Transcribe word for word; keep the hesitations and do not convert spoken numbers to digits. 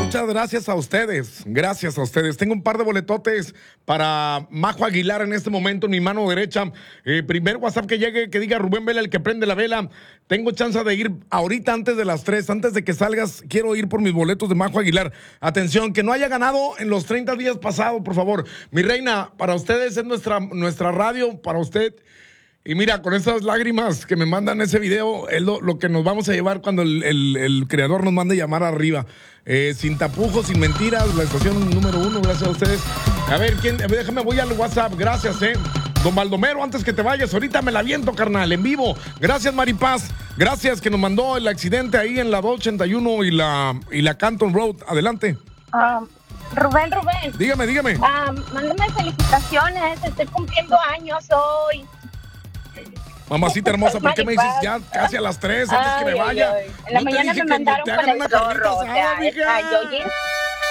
Muchas gracias a ustedes, gracias a ustedes. Tengo un par de boletotes para Majo Aguilar en este momento en mi mano derecha. Eh, primer WhatsApp que llegue, que diga Rubén Vela, el que prende la vela. Tengo chance de ir ahorita antes de las tres, antes de que salgas. Quiero ir por mis boletos de Majo Aguilar. Atención, que no haya ganado en los treinta días pasados, por favor. Mi reina, para ustedes es nuestra, nuestra radio, para usted. Y mira, con esas lágrimas que me mandan ese video, es lo, lo que nos vamos a llevar cuando el, el, el creador nos mande llamar arriba. Eh, sin tapujos, sin mentiras, la estación número uno, gracias a ustedes. A ver, ¿quién? Déjame, voy al WhatsApp, gracias, eh. Don Baldomero, antes que te vayas, ahorita me la viento, carnal, en vivo. Gracias, Maripaz. Gracias, que nos mandó el accidente ahí en la dos ochenta y uno y la, y la Canton Road. Adelante. Um, Rubén, Rubén. Dígame, dígame. Um, mándame felicitaciones, estoy cumpliendo años hoy. Mamacita hermosa, ¿por qué me dices ya casi a las tres antes ay, que me vaya? Ay, ay. En la no mañana me mandaron con el zorro, o sea, asada, esta Yoyi